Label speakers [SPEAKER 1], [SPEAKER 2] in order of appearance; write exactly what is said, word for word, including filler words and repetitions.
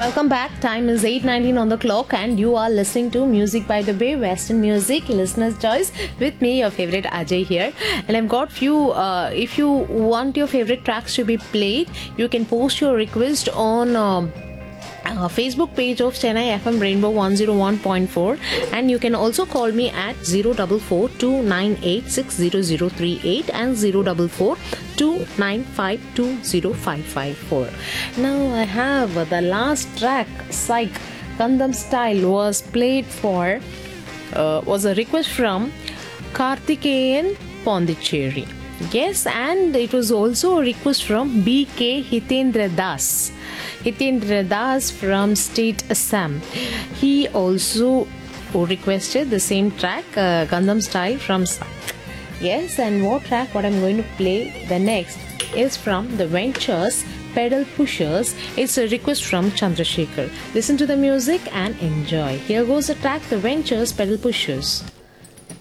[SPEAKER 1] Welcome back. Time is eight nineteen on the clock and you are listening to Music by the Bay, Western Music, Listener's Choice with me, your favorite Ajay here. And I've got few, uh, if you want your favorite tracks to be played, you can post your request on um, Uh, Facebook page of Chennai F M Rainbow one oh one point four, and you can also call me at zero four four two nine eight six zero zero three eight and zero four four two nine five two zero five five four. Now I have the last track, Psych Gandham Style, was played for uh, was a request from Karthikeyan Pondicherry. Yes, and it was also a request from B K Hitendra Das. Hitendra Das from State Assam. He also requested the same track, uh, Gandham Style from South. Yes, and what track, what I'm going to play the next is from The Ventures, Pedal Pushers. It's a request from Chandrasekhar. Listen to the music and enjoy. Here goes the track, The Ventures, Pedal Pushers.